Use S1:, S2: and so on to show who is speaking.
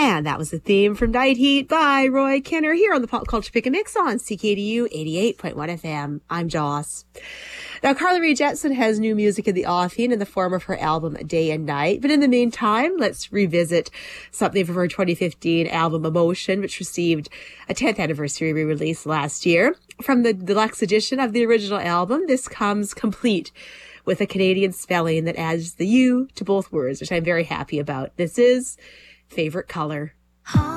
S1: And that was the theme from Night Heat by Roy Kinner here on the Pop Culture Pick and Mix on CKDU 88.1 FM. I'm Joss. Now, Carly Rae Jepsen has new music in the offing in the form of her album Day and Night. But in the meantime, let's revisit something from her 2015 album Emotion, which received a 10th anniversary re-release last year. From the deluxe edition of the original album, this comes complete with a Canadian spelling that adds the U to both words, which I'm very happy about. This is Favorite Color.